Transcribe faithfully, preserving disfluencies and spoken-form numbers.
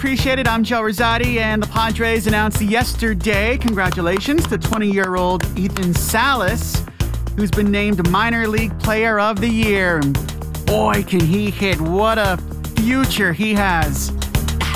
Appreciate it. I'm Joe Rosati, and the Padres announced yesterday, congratulations to twenty-year-old Ethan Salas, who's been named Minor League Player of the Year. And boy, can he hit. What a future he has.